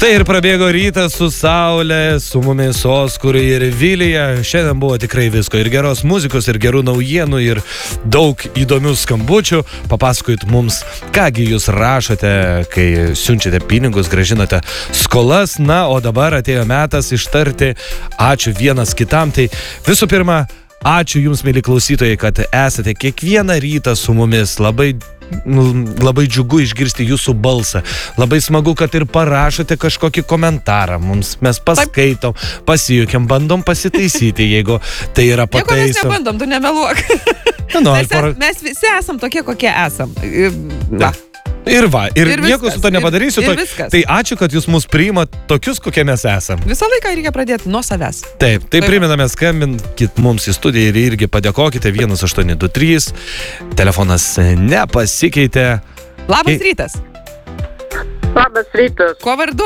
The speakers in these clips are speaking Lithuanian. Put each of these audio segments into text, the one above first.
Štai ir prabėgo rytas su Saulė, su mumis Oskarui ir Vilija. Šiandien buvo tikrai visko. Ir geros muzikos, ir gerų naujienų, ir daug įdomių skambučių. Papasakojit mums, kągi jūs rašote, kai siunčiate pinigus, grąžinate skolas. Na, o dabar atėjo metas ištarti ačiū vienas kitam. Tai visų pirma, ačiū jums, mėly klausytojai, kad esate kiekvieną rytą su mumis. Labai džiugu išgirsti jūsų balsą. Labai smagu, kad ir parašote kažkokį komentarą mums. Mes paskaitom, pasijukiam, bandom pasitaisyti, jeigu tai yra pataisom. Jeigu mes nebandom, tu nemeluok. Mes visi esam tokie, kokie esam. Va. Ir nieko su to nepadarysiu. Tai ačiū, kad jūs mus priimat tokius, kokie mes esam. Visą laiką reikia pradėti nuo savęs. Taip, tai priminame, skambinkit mums į studiją ir irgi padėkokite 1823. Telefonas nepasikeitė. Labas rytas. Labas rytas. Kuo vardu?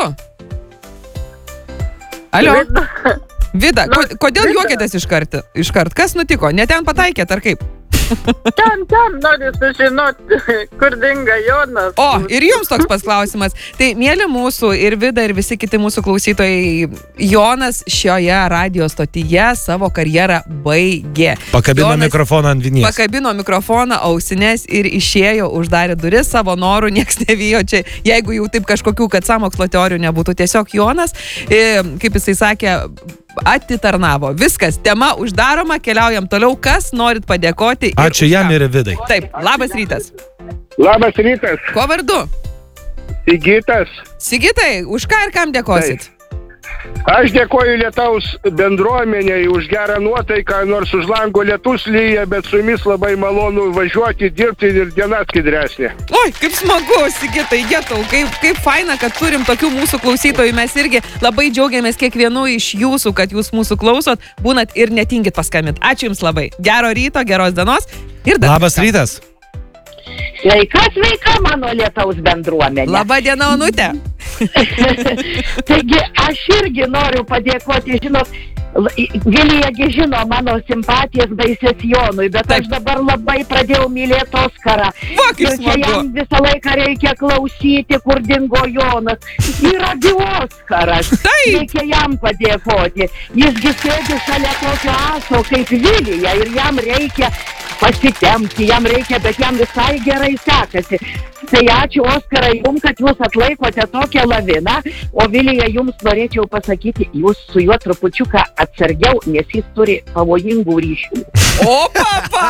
Alio? Vida, kodėl juokėtės iškart? Kas nutiko? Ne ten pataikėt, ar kaip? Ten, noriu sužinoti, kur dinga Jonas. O, ir jums toks pasklausimas. Tai, mėly mūsų ir Vida, ir visi kiti mūsų klausytojai, Jonas šioje radio stotyje savo karjerą baigė. Pakabino mikrofoną ant vinies. Pakabino mikrofoną, ausines ir išėjo, uždarė duris savo norų, nieks nevijo čia, jeigu jau taip kažkokių, kad sąmokslo teorijų nebūtų. Tiesiog Jonas, kaip jisai sakė, atitarnavo. Viskas, tema uždaroma, keliaujam toliau. Kas norit padėkoti? Ačiū jam ir Vidai. Taip, labas rytas. Labas rytas. Kuo vardu? Sigitas. Sigitai, už ką ir kam dėkosit? Taip. Aš dėkoju Lietaus bendruomeniai už gerą nuotaiką, nors už lango lietus lyja, bet su jumis labai malonu važiuoti, dirbti ir diena skaidresnė. Oi, kaip smagu, Sigitai, Jetau, kaip faina, kad turim tokių mūsų klausytojų. Mes irgi labai džiaugiamės kiekvienu iš jūsų, kad jūs mūsų klausot, būnat ir netingit paskambint. Ačiū jums labai. Gero ryto, geros dienos. Ir labas rytas. Sveika, mano Lietaus bendruomenė. Labą dieną, Onutė. Taigi, aš irgi noriu padėkoti, žinot, Vilijagi žino mano simpatijas baisės Jonui, bet aš dabar labai pradėjau mylėti Oskarą. Ir čia jam visą laiką reikia klausyti, kur dingo Jonas. Yra Oskaras. Reikia jam padėkoti. Jisgi sėdi šalia tokio aso kaip Vilija ir jam reikia pasitemti, jam reikia, bet jam visai gerai sekasi. Tai ačiū, Oskarai, jums, kad jūs atlaikote tokią laviną, o Vilija, jums norėčiau pasakyti, jūs su juo trupučiuką atsargiau, nes jis turi pavojingų ryšių. O, papa!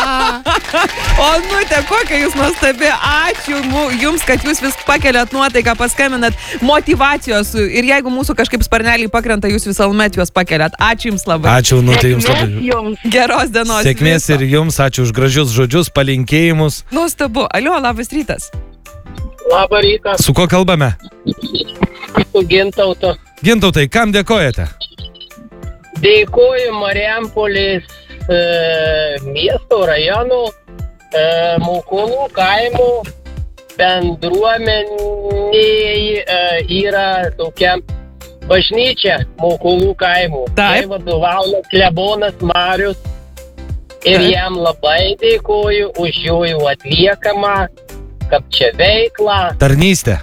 Onutė, kokia jūs nuostabi. Ačiū jums, kad jūs vis pakeliat nuotaiką, paskambinat motyvacijos ir jeigu mūsų kažkaip sparneliai pakrenta, jūs visuomet juos pakeliat. Ačiū jums labai. Ačiū, Onutė, jums labai. Geros dienos. Sėkmės ir jums, ačiū už gražius žodžius, palinkėjimus. Nuostabu. Alio, labas rytas. Labą rytą. Su kuo kalbame? Su Gintautu. Gintautai, kam dėkojate? Dėkoju Marijampolės miesto rajonų Mukulų kaimo bendruomeniai yra tokia bažnyčia Mukulų kaimų. Tai vadovauja klebonas Marius ir jam labai dėkoju už jų atliekamą kaip čia veiklą. Tarnystė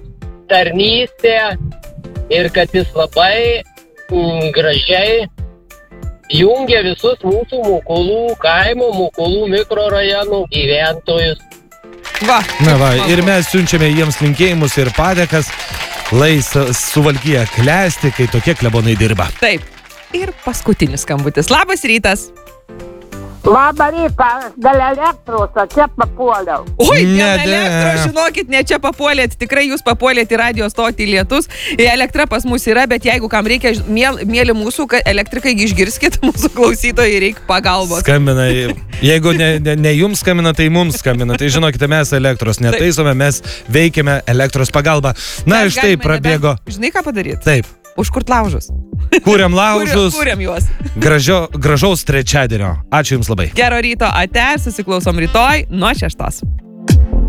ir kad jis labai gražiai jungia visus mūsų Mukulų kaimo, Mukulų mikrorajonų gyventojus. Va, ir mes siunčiame jiems linkėjimus ir padėkas, lai Suvalkija klesti, kai tokie klebonai dirba. Taip. Ir paskutinis skambutis. Labas rytas. Labą rytą, dėl elektros, čia papuoliau. Oi, dėl elektros, žinokit, ne čia papuolėt, tikrai jūs papuolėt į radio stotį Lietus. Elektra pas mus yra, bet jeigu kam reikia, mėly mūsų, elektrikai išgirskit, mūsų klausytojai reikia pagalbos. Skambina, jeigu ne jums skambina, tai mums skambina. Tai žinokite, mes elektros netaisome, mes veikiame elektros pagalbą. Na, štai prabėgo. Žinai, ką padaryti? Taip. Užkurt laužus. Kūriam laužus. Kūriam juos. Gražaus trečiadienio. Ačiū jums labai. Gero ryto, ate, susiklausom rytoj nuo 6.